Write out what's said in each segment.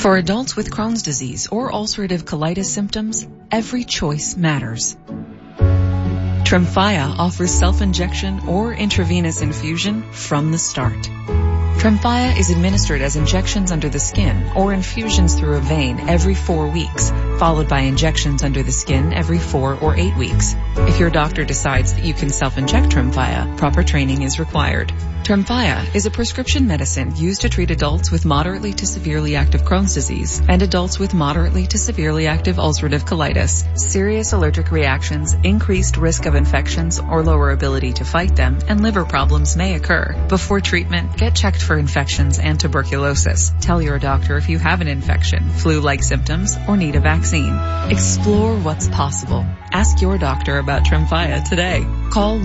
For adults with Crohn's disease or ulcerative colitis symptoms, every choice matters. Tremfya offers self-injection or intravenous infusion from the start. Tremfya is administered as injections under the skin or infusions through a vein every 4 weeks, followed by injections under the skin every 4 or 8 weeks. If your doctor decides that you can self-inject Tremfya, proper training is required. Tremfya is a prescription medicine used to treat adults with moderately to severely active Crohn's disease and adults with moderately to severely active ulcerative colitis. Serious allergic reactions, increased risk of infections or lower ability to fight them, and liver problems may occur. Before treatment, get checked for infections and tuberculosis. Tell your doctor if you have an infection, flu-like symptoms, or need a vaccine. Explore what's possible. Ask your doctor about Tremfya today. Call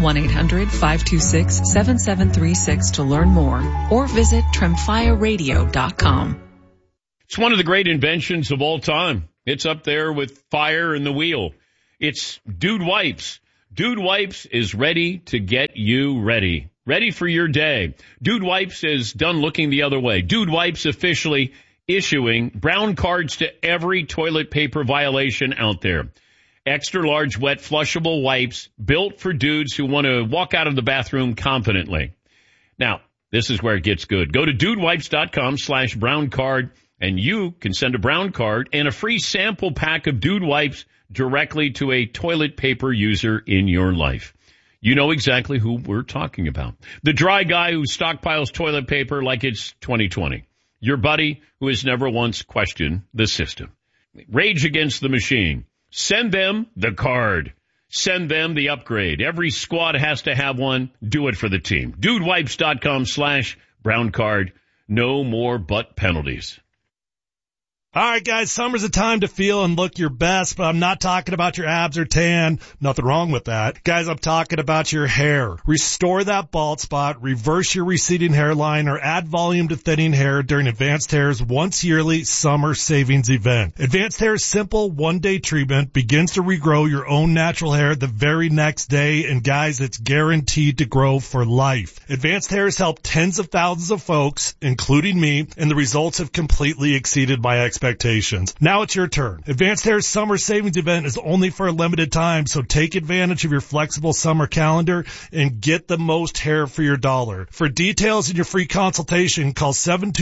1-800-526-7736 to learn more or visit TremfyaRadio.com. It's one of the great inventions of all time. It's up there with fire and the wheel. It's Dude Wipes. Dude Wipes is ready to get you ready. Ready for your day. Dude Wipes is done looking the other way. Dude Wipes officially issuing brown cards to every toilet paper violation out there. Extra large wet flushable wipes built for dudes who want to walk out of the bathroom confidently. Now, this is where it gets good. Go to dudewipes.com/brown card and you can send a brown card and a free sample pack of Dude Wipes directly to a toilet paper user in your life. You know exactly who we're talking about. The dry guy who stockpiles toilet paper like it's 2020. Your buddy who has never once questioned the system. Rage Against the Machine. Send them the card. Send them the upgrade. Every squad has to have one. Do it for the team. Dudewipes.com/brown card. No more butt penalties. All right, guys, summer's a time to feel and look your best, but I'm not talking about your abs or tan. Nothing wrong with that. Guys, I'm talking about your hair. Restore that bald spot, reverse your receding hairline, or add volume to thinning hair during Advanced Hair's once yearly summer savings event. Advanced Hair's simple one-day treatment begins to regrow your own natural hair the very next day, and guys, it's guaranteed to grow for life. Advanced Hair has helped tens of thousands of folks, including me, and the results have completely exceeded my expectations. Now it's your turn. Advanced Hair's summer savings event is only for a limited time, so take advantage of your flexible summer calendar and get the most hair for your dollar. For details and your free consultation, call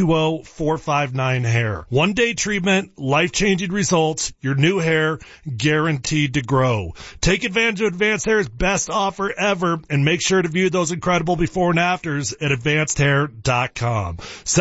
720-459-HAIR. One-day treatment, life-changing results, your new hair guaranteed to grow. Take advantage of Advanced Hair's best offer ever and make sure to view those incredible before and afters at advancedhair.com.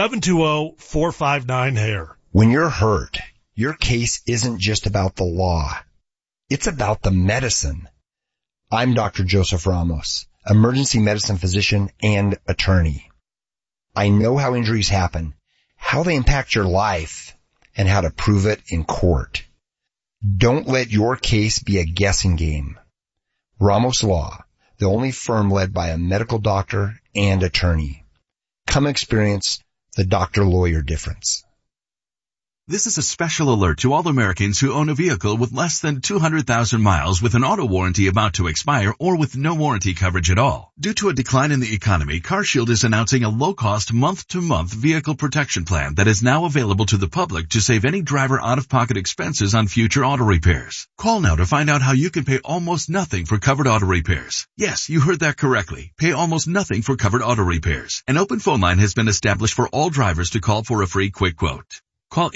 720-459-HAIR. When you're hurt, your case isn't just about the law. It's about the medicine. I'm Dr. Joseph Ramos, emergency medicine physician and attorney. I know how injuries happen, how they impact your life, and how to prove it in court. Don't let your case be a guessing game. Ramos Law, the only firm led by a medical doctor and attorney. Come experience the doctor-lawyer difference. This is a special alert to all Americans who own a vehicle with less than 200,000 miles with an auto warranty about to expire or with no warranty coverage at all. Due to a decline in the economy, CarShield is announcing a low-cost month-to-month vehicle protection plan that is now available to the public to save any driver out-of-pocket expenses on future auto repairs. Call now to find out how you can pay almost nothing for covered auto repairs. Yes, you heard that correctly. Pay almost nothing for covered auto repairs. An open phone line has been established for all drivers to call for a free quick quote. Call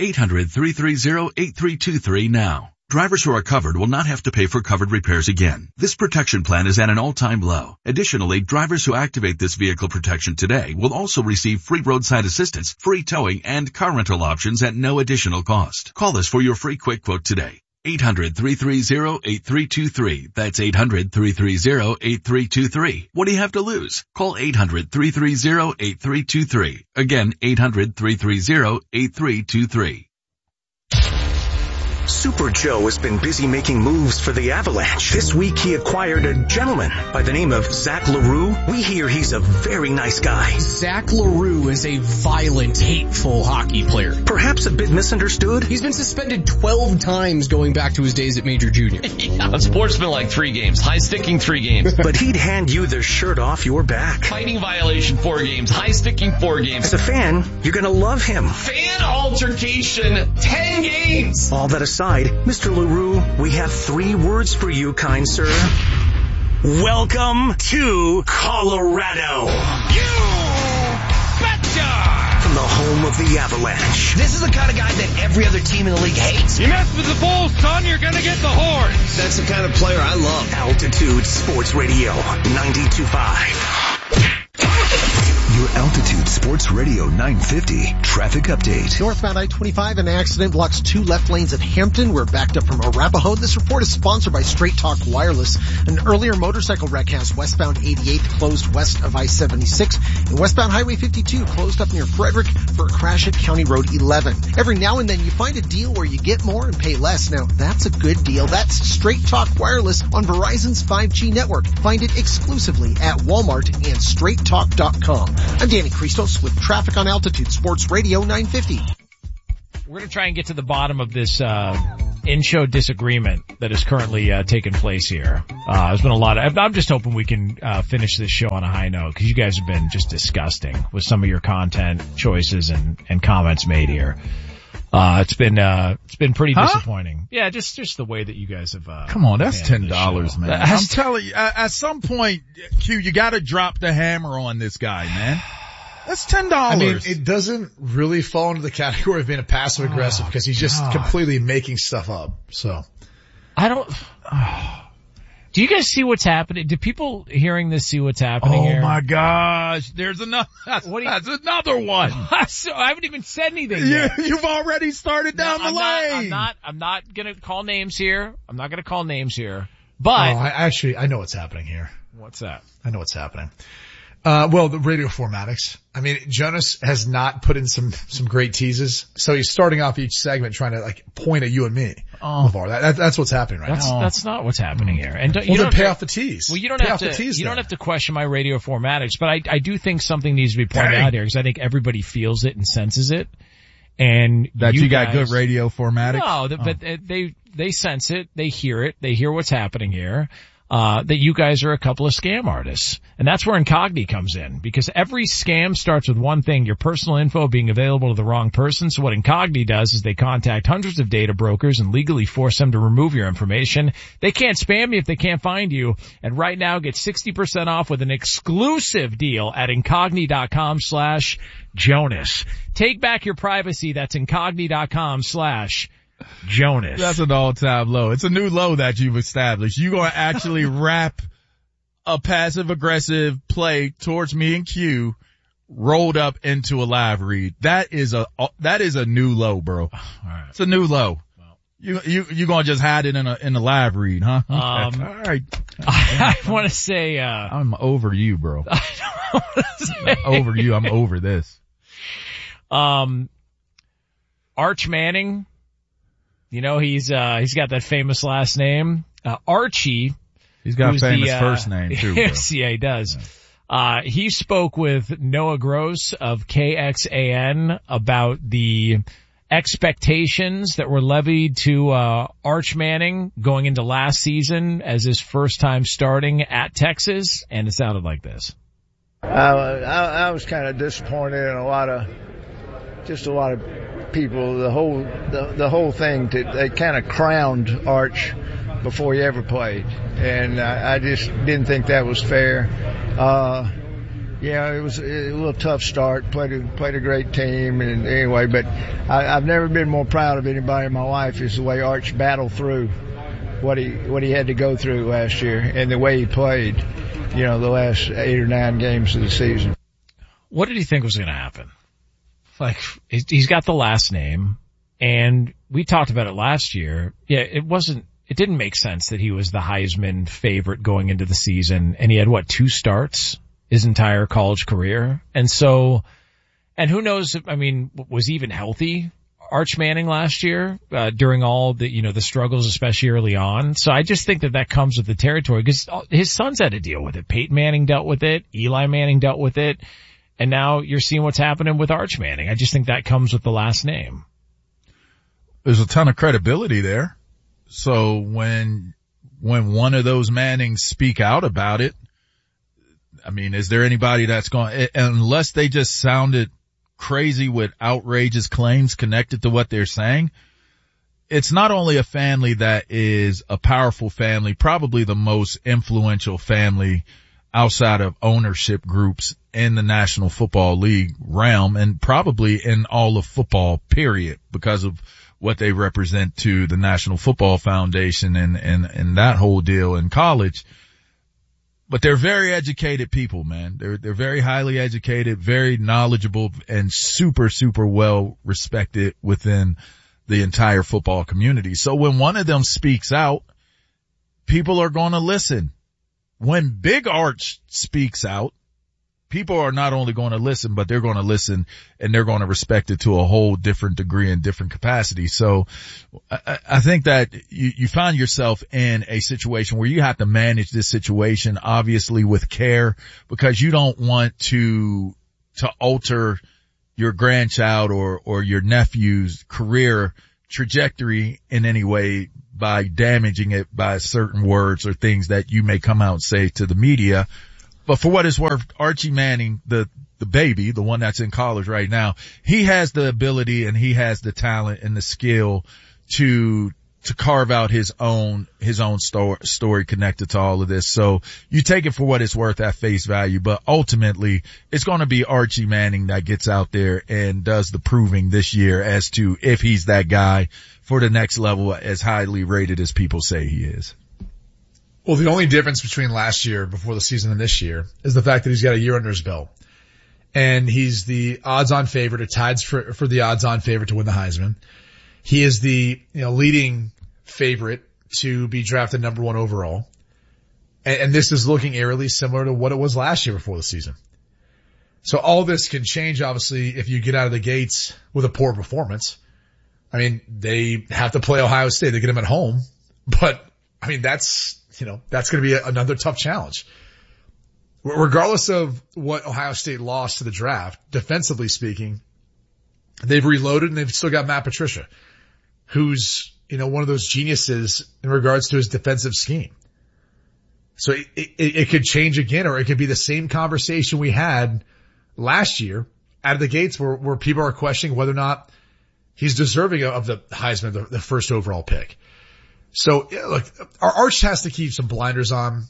800-330-8323 now. Drivers who are covered will not have to pay for covered repairs again. This protection plan is at an all-time low. Additionally, drivers who activate this vehicle protection today will also receive free roadside assistance, free towing, and car rental options at no additional cost. Call us for your free quick quote today. 800-330-8323. That's 800-330-8323. What do you have to lose? Call 800-330-8323. Again, 800-330-8323. Super Joe has been busy making moves for the Avalanche. This week he acquired a gentleman by the name of Zach LaRue. We hear he's a very nice guy. Zach LaRue is a violent, hateful hockey player. Perhaps a bit misunderstood. He's been suspended 12 times going back to his days at Major Junior. Unsportsmanlike 3 games. High sticking 3 games. But he'd hand you the shirt off your back. Fighting violation 4 games. High sticking 4 games. As a fan, you're gonna love him. Fan altercation 10 games. All that aside, Mr. LaRue, we have 3 words for you, kind sir. Welcome to Colorado. You betcha! From the home of the Avalanche. This is the kind of guy that every other team in the league hates. You mess with the Bulls, son, you're gonna get the horns. That's the kind of player I love. Altitude Sports Radio 92.5. Your Altitude Sports Radio 950 traffic update. Northbound I-25, an accident blocks 2 left lanes at Hampton. We're backed up from Arapahoe. This report is sponsored by Straight Talk Wireless. An earlier motorcycle wreck has westbound 88 closed west of I-76 and westbound Highway 52 closed up near Frederick for a crash at County Road 11. Every now and then you find a deal where you get more and pay less. Now that's a good deal. That's Straight Talk Wireless on Verizon's 5G network. Find it exclusively at Walmart and straighttalk.com. I'm Danny Christos with traffic on Altitude Sports Radio 950. We're going to try and get to the bottom of this in-show disagreement that is currently taking place here. There's been a lot of, I'm just hoping we can finish this show on a high note because you guys have been just disgusting with some of your content choices and comments made here. It's been pretty disappointing. Yeah, just the way that you guys have, come on, that's $10, man. I'm telling you, at some point, Q, you gotta drop the hammer on this guy, man. That's $10. I mean, it doesn't really fall into the category of being a passive aggressive because he's just completely making stuff up. So. I don't, do you guys see what's happening? Do people hearing this see what's happening here? Oh my gosh, there's another, that's another one. So I haven't even said anything yet. You've already started down the lane. I'm not gonna call names here. But. I know what's happening here. What's that? I know what's happening. Well, the radio formatics. I mean, Jonas has not put in some great teases. So he's starting off each segment trying to point at you and me. LeVar. That's what's happening right now. That's not what's happening here. And you don't pay off the tease. Well, you don't have to question my radio formatics, but I do think something needs to be pointed out here because I think everybody feels it and senses it. And that you got good radio formatics? No, but they sense it. They hear it. They hear what's happening here. That you guys are a couple of scam artists. And that's where Incogni comes in, because every scam starts with one thing, your personal info being available to the wrong person. So what Incogni does is they contact hundreds of data brokers and legally force them to remove your information. They can't spam you if they can't find you. And right now get 60% off with an exclusive deal at Incogni.com/Jonas. Take back your privacy. That's Incogni.com/Jonas. That's an all-time low. It's a new low that you've established. You're going to actually wrap a passive-aggressive play towards me and Q rolled up into a live read. That is a new low, bro. All right. It's a new low. You going to just hide it in a live read, huh? Okay. All right. I want to say, I'm over you, bro. I'm over you. I'm over this. Arch Manning. You know, he's got that famous last name. Archie. He's got a famous first name too, bro. Yeah, he does. He spoke with Noah Gross of KXAN about the expectations that were levied to, Arch Manning going into last season as his first time starting at Texas. And it sounded like this. I was kind of disappointed in a lot of people. The whole thing, they kind of crowned Arch before he ever played, and I just didn't think that was fair. It was a little tough start. Played a great team, and anyway, but I've never been more proud of anybody in my life is the way Arch battled through what he had to go through last year and the way he played. The last 8 or 9 games of the season. What did he think was going to happen? Like, he's got the last name, and we talked about it last year. Yeah, it didn't make sense that he was the Heisman favorite going into the season, and he had 2 starts his entire college career. And who knows, was he even healthy? Arch Manning last year, during all the, the struggles, especially early on. So I just think that comes with the territory because his sons had to deal with it. Peyton Manning dealt with it. Eli Manning dealt with it. And now you're seeing what's happening with Arch Manning. I just think that comes with the last name. There's a ton of credibility there. So when one of those Mannings speak out about it, I mean, is there anybody that's going, unless they just sounded crazy with outrageous claims connected to what they're saying, it's not only a family that is a powerful family, probably the most influential family outside of ownership groups in the National Football League realm and probably in all of football, period, because of what they represent to the National Football Foundation and that whole deal in college. But they're very educated people, man. They're very highly educated, very knowledgeable, and super, super well respected within the entire football community. So when one of them speaks out, people are going to listen. When Big Arch speaks out, people are not only going to listen, but they're going to listen and they're going to respect it to a whole different degree and different capacity. So I think that you find yourself in a situation where you have to manage this situation, obviously with care, because you don't want to alter your grandchild or your nephew's career trajectory in any way by damaging it by certain words or things that you may come out and say to the media. But for what it's worth, Archie Manning, the baby, the one that's in college right now, he has the ability and he has the talent and the skill to carve out his own story connected to all of this. So you take it for what it's worth at face value, but ultimately it's going to be Archie Manning that gets out there and does the proving this year as to if he's that guy for the next level as highly rated as people say he is. Well, the only difference between last year before the season and this year is the fact that he's got a year under his belt. And he's the odds-on favorite, or tied for the odds-on favorite to win the Heisman. He is the, leading favorite to be drafted number 1 overall. And this is looking eerily similar to what it was last year before the season. So all this can change, obviously, if you get out of the gates with a poor performance. I mean, they have to play Ohio State. They get them at home. But, I mean, that's going to be another tough challenge. Regardless of what Ohio State lost to the draft, defensively speaking, they've reloaded and they've still got Matt Patricia, who's, one of those geniuses in regards to his defensive scheme. So it could change again, or it could be the same conversation we had last year out of the gates where people are questioning whether or not he's deserving of the Heisman, the first overall pick. So look, our Arch has to keep some blinders on.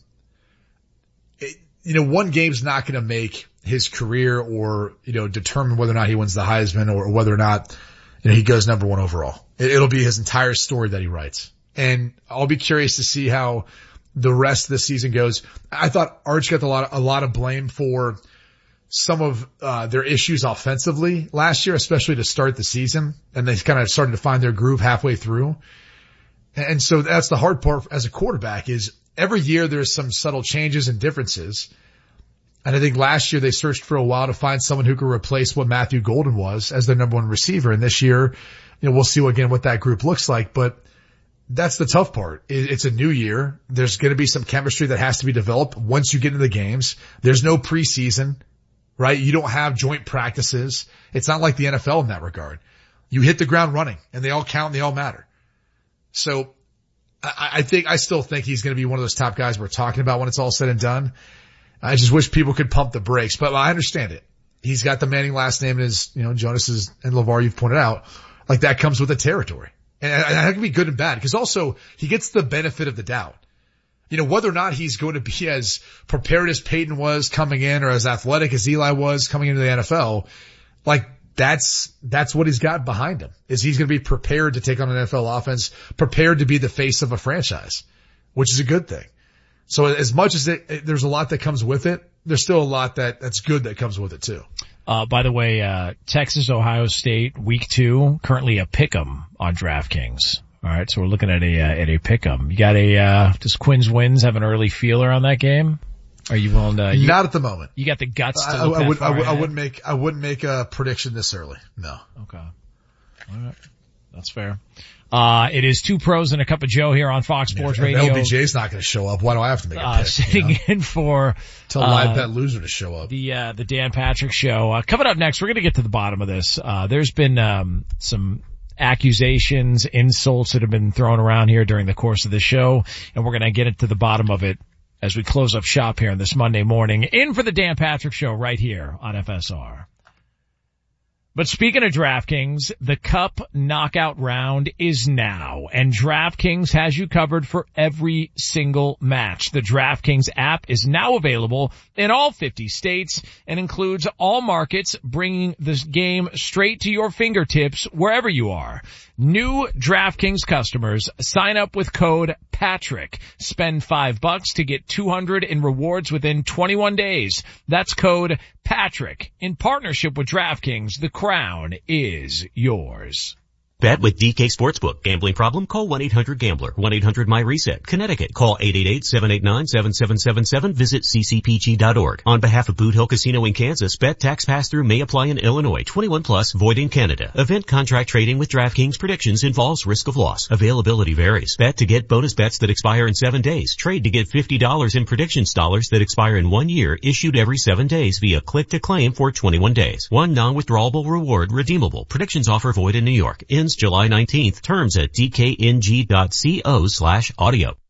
One game's not going to make his career or, determine whether or not he wins the Heisman or whether or not, he goes number 1 overall. It'll be his entire story that he writes. And I'll be curious to see how the rest of the season goes. I thought Arch got a lot of blame for some of their issues offensively last year, especially to start the season. And they kind of started to find their groove halfway through. And so that's the hard part as a quarterback is every year there's some subtle changes and differences. And I think last year they searched for a while to find someone who could replace what Matthew Golden was as their number 1 receiver. And this year, we'll see what that group looks like. But that's the tough part. It's a new year. There's going to be some chemistry that has to be developed once you get into the games. There's no preseason, right? You don't have joint practices. It's not like the NFL in that regard. You hit the ground running and they all count and they all matter. So I still think he's going to be one of those top guys we're talking about when it's all said and done. I just wish people could pump the brakes, but I understand it. He's got the Manning last name, and as Jonas and LeVar, you've pointed out, like that comes with the territory, and that can be good and bad because also he gets the benefit of the doubt. Whether or not he's going to be as prepared as Peyton was coming in, or as athletic as Eli was coming into the NFL, like. That's what he's got behind him, is he's going to be prepared to take on an NFL offense, prepared to be the face of a franchise, which is a good thing. So as much as there's a lot that comes with it, there's still a lot that's good that comes with it too. By the way, Texas, Ohio State, week 2, currently a pick'em on DraftKings. All right. So we're looking at a pick'em. You got does Quinn's Wins have an early feeler on that game? Are you willing to? Not at the moment. You got the guts to I wouldn't make a prediction this early. No. Okay. All right. That's fair. It is Two Pros and a Cup of Joe here on Fox Sports Radio. LBJ's not going to show up. Why do I have to make a pick? Sitting in for tell live bet loser to show up. The Dan Patrick Show. Coming up next, we're going to get to the bottom of this. There's been some accusations, insults that have been thrown around here during the course of the show, and we're going to get into the bottom of it as we close up shop here on this Monday morning. In for the Dan Patrick Show right here on FSR. But speaking of DraftKings, the Cup knockout round is now, and DraftKings has you covered for every single match. The DraftKings app is now available in all 50 states and includes all markets, bringing this game straight to your fingertips wherever you are. New DraftKings customers sign up with code Patrick. Spend $5 to get $200 in rewards within 21 days. That's code Patrick. In partnership with DraftKings, the crown is yours. Bet with DK Sportsbook. Gambling problem? Call 1-800-GAMBLER. 1-800-MY-RESET. Connecticut. Call 888-789-7777. Visit ccpg.org. On behalf of Boot Hill Casino in Kansas, bet tax pass-through may apply in Illinois. 21 plus, void in Canada. Event contract trading with DraftKings predictions involves risk of loss. Availability varies. Bet to get bonus bets that expire in 7 days. Trade to get $50 in predictions dollars that expire in 1 year, issued every 7 days via click to claim for 21 days. One non-withdrawable reward redeemable. Predictions offer void in New York. Ends July 19th. Terms at dkng.co/audio.